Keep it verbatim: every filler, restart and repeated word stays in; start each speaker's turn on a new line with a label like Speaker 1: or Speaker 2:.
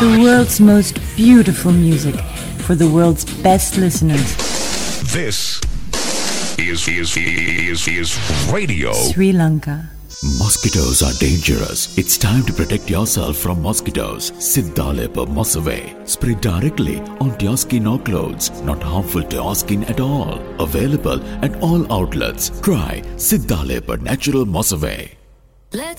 Speaker 1: The world's most beautiful music for the world's best listeners.
Speaker 2: This is is is is radio.
Speaker 1: Sri Lanka.
Speaker 3: Mosquitoes are dangerous. It's time to protect yourself from mosquitoes. Siddhalepa Mossaway. Spray directly onto your skin or clothes. Not harmful to your skin at all. Available at all outlets. Try Siddhalepa Natural Mossaway.
Speaker 4: Let's